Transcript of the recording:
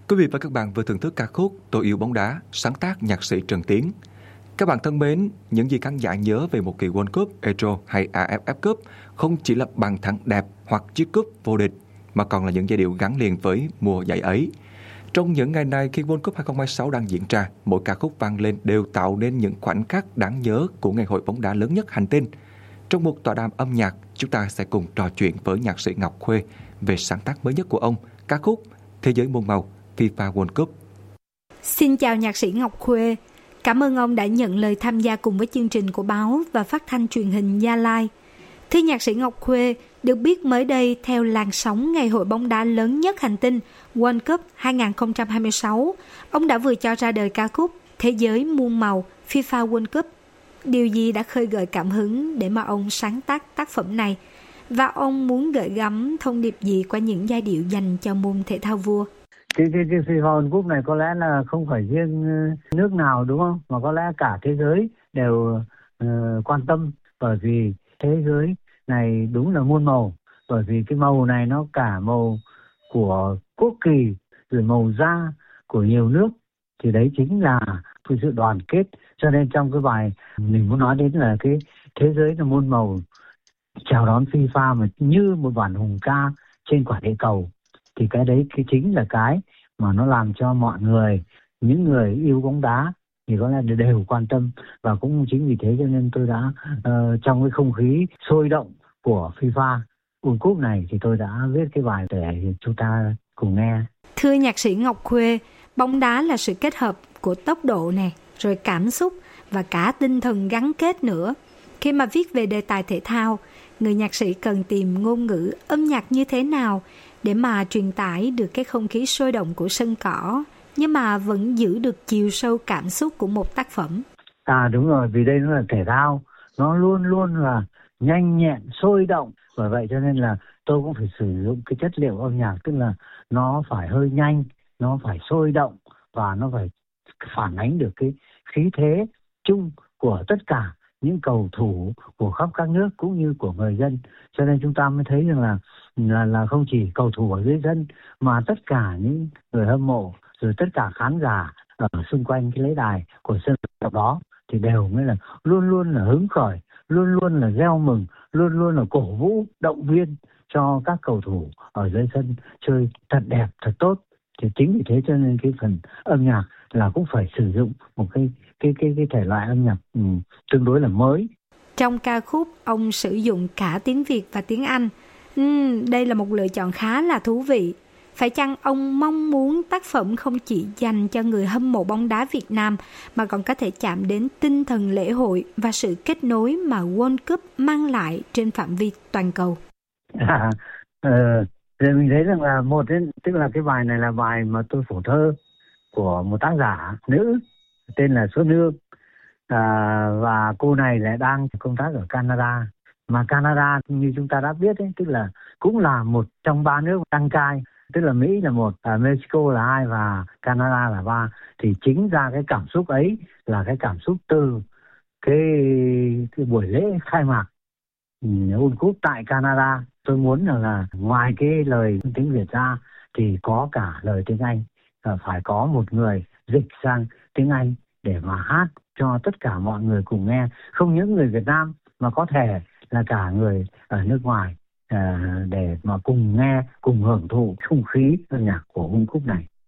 Quý vị và các bạn vừa thưởng thức ca khúc Tôi yêu bóng đá, sáng tác nhạc sĩ Trần Tiến. Các bạn thân mến, những gì khán giả nhớ về một kỳ World Cup, Euro hay AFF Cup không chỉ là bàn thắng đẹp hoặc chiếc cúp vô địch, mà còn là những giai điệu gắn liền với mùa giải ấy. Trong những ngày này khi World Cup 2026 đang diễn ra, mỗi ca khúc vang lên đều tạo nên những khoảnh khắc đáng nhớ của ngày hội bóng đá lớn nhất hành tinh. Trong một tọa đàm âm nhạc, chúng ta sẽ cùng trò chuyện với nhạc sĩ Ngọc Khuê về sáng tác mới nhất của ông, ca khúc Thế giới muôn màu, FIFA World Cup. Xin chào nhạc sĩ Ngọc Khuê. Cảm ơn ông đã nhận lời tham gia cùng với chương trình của báo và phát thanh truyền hình Gia Lai. Thưa nhạc sĩ Ngọc Khuê, được biết mới đây theo làn sóng ngày hội bóng đá lớn nhất hành tinh World Cup 2026, ông đã vừa cho ra đời ca khúc Thế giới muôn màu FIFA World Cup. Điều gì đã khơi gợi cảm hứng để mà ông sáng tác tác phẩm này? Và ông muốn gửi gắm thông điệp gì qua những giai điệu dành cho môn thể thao vua? Cái FIFA World Cup này có lẽ là không phải riêng nước nào đúng không? Mà có lẽ cả thế giới đều quan tâm, bởi vì thế giới này đúng là muôn màu. Bởi vì cái màu này nó cả màu của quốc kỳ, rồi màu da của nhiều nước. Thì đấy chính là cái sự đoàn kết. Cho nên trong cái bài mình muốn nói đến là cái thế giới là muôn màu, chào đón FIFA mà như một bản hùng ca trên quả địa cầu. Thì cái đấy cái chính là cái mà nó làm cho mọi người, những người yêu bóng đá thì có lẽ đều quan tâm. Và cũng chính vì thế cho nên tôi đã trong cái không khí sôi động của FIFA World Cup này thì tôi đã viết cái bài để chúng ta cùng nghe. Thưa nhạc sĩ Ngọc Khuê, bóng đá là sự kết hợp của tốc độ này, rồi cảm xúc và cả tinh thần gắn kết nữa. Khi mà viết về đề tài thể thao, người nhạc sĩ cần tìm ngôn ngữ âm nhạc như thế nào để mà truyền tải được cái không khí sôi động của sân cỏ, nhưng mà vẫn giữ được chiều sâu cảm xúc của một tác phẩm? Đúng rồi, vì đây nó là thể thao, nó luôn luôn là nhanh nhẹn, sôi động. Bởi vậy cho nên là tôi cũng phải sử dụng cái chất liệu âm nhạc, tức là nó phải hơi nhanh, nó phải sôi động và nó phải phản ánh được cái khí thế chung của tất cả những cầu thủ của khắp các nước cũng như của người dân. Cho nên chúng ta mới thấy rằng là không chỉ cầu thủ ở dưới sân mà tất cả những người hâm mộ, rồi tất cả khán giả ở xung quanh cái lễ đài của sân vận động đó thì đều mới là luôn luôn là hứng khởi, luôn luôn là reo mừng, luôn luôn là cổ vũ, động viên cho các cầu thủ ở dưới sân chơi thật đẹp, thật tốt. Thì chính vì thế cho nên cái phần âm nhạc là cũng phải sử dụng một cái thể loại âm nhạc tương đối là mới. Trong ca khúc ông sử dụng cả tiếng Việt và tiếng Anh. Đây là một lựa chọn khá là thú vị. Phải chăng ông mong muốn tác phẩm không chỉ dành cho người hâm mộ bóng đá Việt Nam mà còn có thể chạm đến tinh thần lễ hội và sự kết nối mà World Cup mang lại trên phạm vi toàn cầu? Thì mình thấy rằng là tức là cái bài này là bài mà tôi phổ thơ của một tác giả nữ tên là Xuân Hương, và cô này lại đang công tác ở Canada. Mà Canada như chúng ta đã biết ấy, tức là cũng là một trong 3 nước đăng cai, tức là Mỹ là 1, Mexico là 2 và Canada là 3. Thì chính ra cái cảm xúc ấy là cái cảm xúc từ cái buổi lễ khai mạc World Cup tại Canada. Tôi muốn là ngoài cái lời tiếng Việt ra thì có cả lời tiếng Anh, phải có một người dịch sang tiếng Anh để mà hát cho tất cả mọi người cùng nghe, không những người Việt Nam mà có thể là cả người ở nước ngoài, để mà cùng nghe, cùng hưởng thụ không khí âm nhạc của World Cup này.